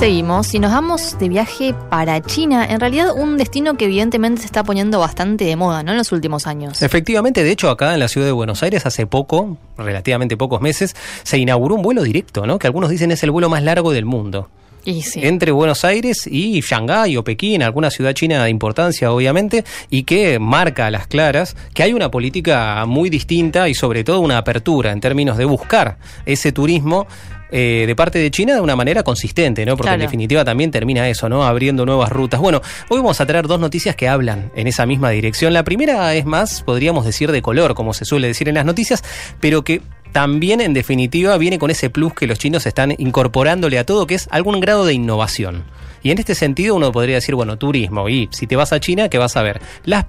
Seguimos y nos vamos de viaje para China, en realidad un destino que evidentemente se está poniendo bastante de moda, ¿no?, en los últimos años. Efectivamente, de hecho acá en la ciudad de Buenos Aires hace poco, relativamente pocos meses, se inauguró un vuelo directo, ¿no?, que algunos dicen es el vuelo más largo del mundo. Y sí. Entre Buenos Aires y Shanghái o Pekín, alguna ciudad china de importancia obviamente, y que marca a las claras que hay una política muy distinta y sobre todo una apertura en términos de buscar ese turismo de parte de China de una manera consistente, ¿no? Porque claro, en definitiva también termina eso, ¿no?, abriendo nuevas rutas. Bueno, hoy vamos a traer dos noticias que hablan en esa misma dirección. La primera es más, podríamos decir, de color, como se suele decir en las noticias, pero que también, en definitiva, viene con ese plus que los chinos están incorporándole a todo, que es algún grado de innovación. Y en este sentido uno podría decir, bueno, turismo, y si te vas a China, ¿qué vas a ver? La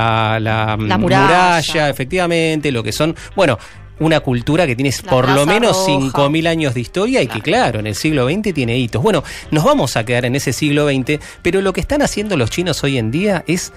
muralla, efectivamente, lo que son, bueno, una cultura que tiene por lo menos 5.000 años de historia y que, claro, en el siglo XX tiene hitos. Bueno, nos vamos a quedar en ese siglo XX, pero lo que están haciendo los chinos hoy en día es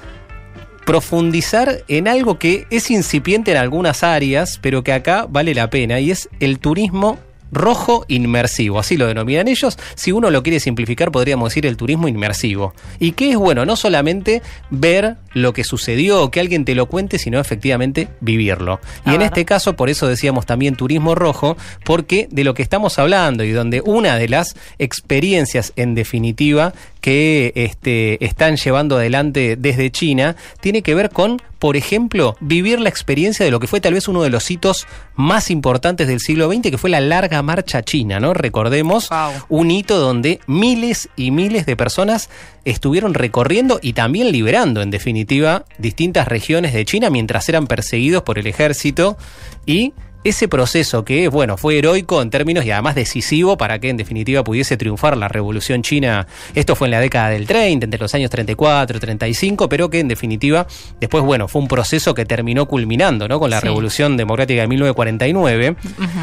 profundizar en algo que es incipiente en algunas áreas, pero que acá vale la pena, y es el turismo rojo inmersivo, así lo denominan ellos. Si uno lo quiere simplificar, podríamos decir el turismo inmersivo. ¿Y qué es? Bueno, no solamente ver lo que sucedió o que alguien te lo cuente, sino efectivamente vivirlo. Y en este caso, por eso decíamos también turismo rojo, porque de lo que estamos hablando y donde una de las experiencias, en definitiva, que están llevando adelante desde China, tiene que ver con, por ejemplo, vivir la experiencia de lo que fue tal vez uno de los hitos más importantes del siglo XX, que fue la Larga Marcha China, ¿no? Recordemos, un hito donde miles y miles de personas estuvieron recorriendo y también liberando, en definitiva, distintas regiones de China mientras eran perseguidos por el ejército, y ese proceso que, bueno, fue heroico en términos y además decisivo para que en definitiva pudiese triunfar la Revolución China. Esto fue en la década del 30, entre los años 34 y 35, pero que en definitiva después, bueno, fue un proceso que terminó culminando, ¿no?, con la Revolución Democrática de 1949.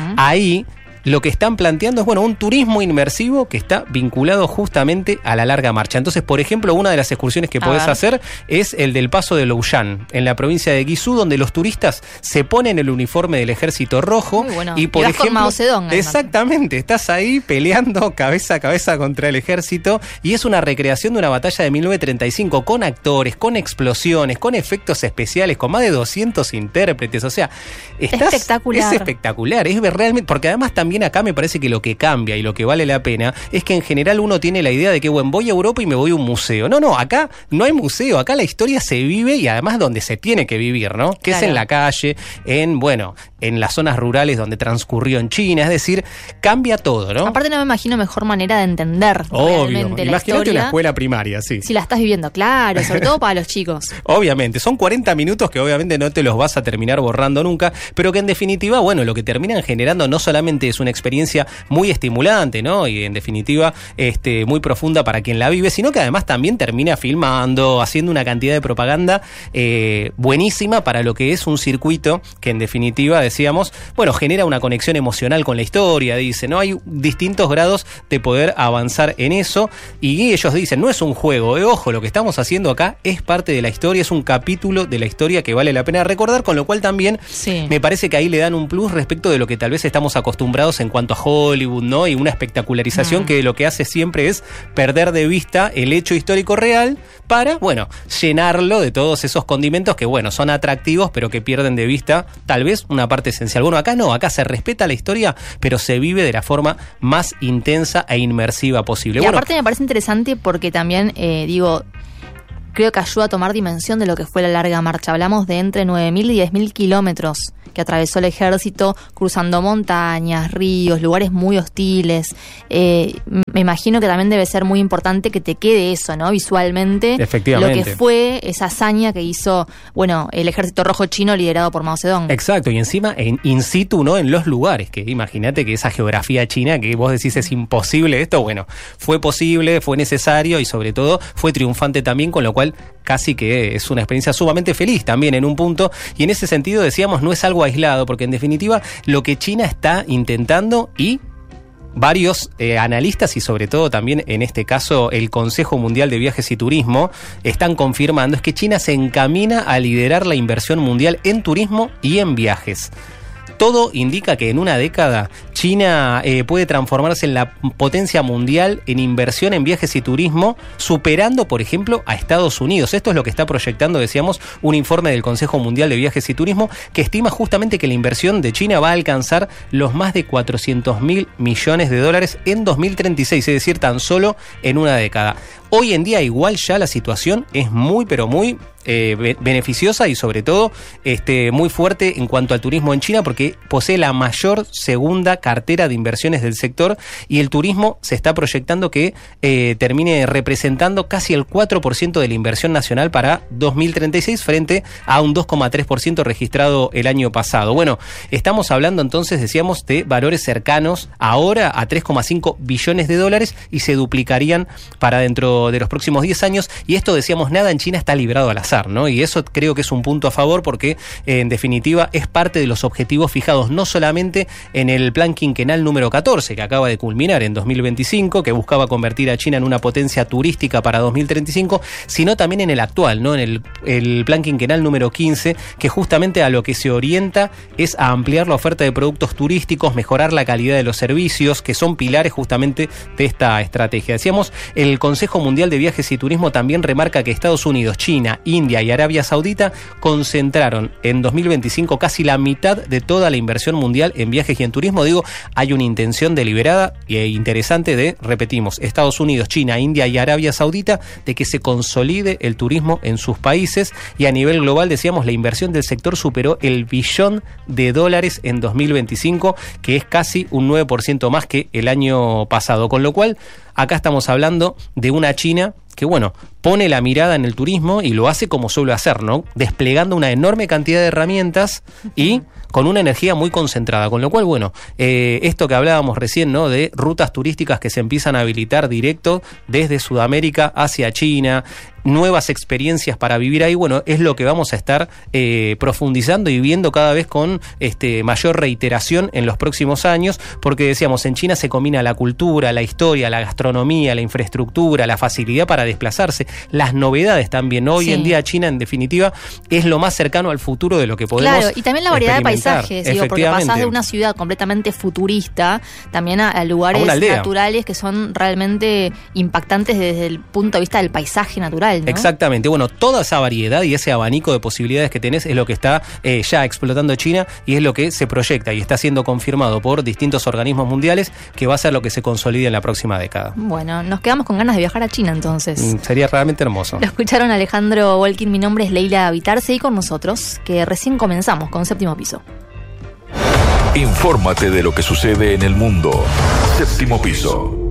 Ahí lo que están planteando es, bueno, un turismo inmersivo que está vinculado justamente a la Larga Marcha. Entonces, por ejemplo, una de las excursiones que podés hacer es el del paso de Louyang, en la provincia de Guizhou, donde los turistas se ponen el uniforme del Ejército Rojo. Bueno. Y por ejemplo, con Mao Zedong, exactamente, estás ahí peleando cabeza a cabeza contra el ejército, y es una recreación de una batalla de 1935 con actores, con explosiones, con efectos especiales, con más de 200 intérpretes. O sea, es espectacular, es realmente, porque además también acá me parece que lo que cambia y lo que vale la pena es que en general uno tiene la idea de que, bueno, voy a Europa y me voy a un museo. No, acá no hay museo, acá la historia se vive, y además donde se tiene que vivir, ¿no? Que es en la calle, en las zonas rurales donde transcurrió en China, es decir, cambia todo, ¿no? Aparte no me imagino mejor manera de entender realmente la historia. Imagínate una escuela primaria, sí. Si la estás viviendo, claro, sobre todo para los chicos. Obviamente, son 40 minutos que obviamente no te los vas a terminar borrando nunca, pero que en definitiva, bueno, lo que terminan generando no solamente es una experiencia muy estimulante, ¿no?, y en definitiva muy profunda para quien la vive, sino que además también termina filmando, haciendo una cantidad de propaganda buenísima para lo que es un circuito que en definitiva, decíamos, bueno, genera una conexión emocional con la historia, dice, ¿no? Hay distintos grados de poder avanzar en eso, y ellos dicen, no es un juego, ojo, lo que estamos haciendo acá es parte de la historia, es un capítulo de la historia que vale la pena recordar, con lo cual también me parece que ahí le dan un plus respecto de lo que tal vez estamos acostumbrados en cuanto a Hollywood, ¿no? Y una espectacularización que lo que hace siempre es perder de vista el hecho histórico real para, bueno, llenarlo de todos esos condimentos que, bueno, son atractivos, pero que pierden de vista tal vez una parte esencial. Bueno, acá no, acá se respeta la historia, pero se vive de la forma más intensa e inmersiva posible. Y aparte me parece interesante porque también, creo que ayuda a tomar dimensión de lo que fue la Larga Marcha. Hablamos de entre 9.000 y 10.000 kilómetros que atravesó el ejército, cruzando montañas, ríos, lugares muy hostiles. Me imagino que también debe ser muy importante que te quede eso, ¿no?, visualmente. Efectivamente. Lo que fue esa hazaña que hizo, bueno, el Ejército Rojo Chino liderado por Mao Zedong. Exacto, y encima in situ, ¿no?, en los lugares, que imagínate que esa geografía china que vos decís es imposible esto, bueno, fue posible, fue necesario y sobre todo fue triunfante también, con lo cual casi que es una experiencia sumamente feliz también en un punto, y en ese sentido decíamos, no es algo aislado, porque en definitiva lo que China está intentando, y varios analistas y sobre todo también en este caso el Consejo Mundial de Viajes y Turismo están confirmando, es que China se encamina a liderar la inversión mundial en turismo y en viajes. todo indica que en una década China puede transformarse en la potencia mundial en inversión en viajes y turismo, superando, por ejemplo, a Estados Unidos. Esto es lo que está proyectando, decíamos, un informe del Consejo Mundial de Viajes y Turismo que estima justamente que la inversión de China va a alcanzar los más de 400.000 millones de dólares en 2036, es decir, tan solo en una década. Hoy en día igual ya la situación es muy, pero muy beneficiosa y sobre todo muy fuerte en cuanto al turismo en China, porque posee la mayor segunda cartera de inversiones del sector y el turismo se está proyectando que termine representando casi el 4% de la inversión nacional para 2036 frente a un 2,3% registrado el año pasado. Bueno, estamos hablando entonces, decíamos, de valores cercanos ahora a 3,5 billones de dólares y se duplicarían para dentro de los próximos 10 años, y esto, decíamos, nada en China está librado al azar, ¿no? Y eso creo que es un punto a favor porque en definitiva es parte de los objetivos fijados no solamente en el plan quinquenal número 14 que acaba de culminar en 2025, que buscaba convertir a China en una potencia turística para 2035, sino también en el actual, ¿no? En el plan quinquenal número 15, que justamente a lo que se orienta es a ampliar la oferta de productos turísticos, mejorar la calidad de los servicios, que son pilares justamente de esta estrategia. Decíamos, el Consejo Mundial de Viajes y Turismo también remarca que Estados Unidos, China, India y Arabia Saudita concentraron en 2025 casi la mitad de toda la inversión mundial en viajes y en turismo. Digo, hay una intención deliberada e interesante de, repetimos, Estados Unidos, China, India y Arabia Saudita, de que se consolide el turismo en sus países, y a nivel global, decíamos, la inversión del sector superó el $1 billón en 2025, que es casi un 9% más que el año pasado, con lo cual acá estamos hablando de una China que, bueno, pone la mirada en el turismo y lo hace como suele hacer, ¿no? Desplegando una enorme cantidad de herramientas y con una energía muy concentrada, con lo cual, bueno, esto que hablábamos recién, ¿no? De rutas turísticas que se empiezan a habilitar directo desde Sudamérica hacia China, nuevas experiencias para vivir ahí, bueno, es lo que vamos a estar profundizando y viendo cada vez con mayor reiteración en los próximos años, porque decíamos, en China se combina la cultura, la historia, la gastronomía, la infraestructura, la facilidad para desplazarse, las novedades también. Hoy en día China, en definitiva, es lo más cercano al futuro de lo que podemos Claro, y también la variedad de paisajes, digo, porque pasás de una ciudad completamente futurista también a lugares naturales que son realmente impactantes desde el punto de vista del paisaje natural, ¿no? Exactamente. Bueno, toda esa variedad y ese abanico de posibilidades que tenés es lo que está ya explotando China y es lo que se proyecta y está siendo confirmado por distintos organismos mundiales que va a ser lo que se consolide en la próxima década. Bueno, nos quedamos con ganas de viajar a China entonces. Sería realmente hermoso. Lo escucharon Alejandro Volkin, mi nombre es Leila Vitarse y con nosotros, que recién comenzamos con Séptimo Piso. Infórmate de lo que sucede en el mundo. Séptimo Piso.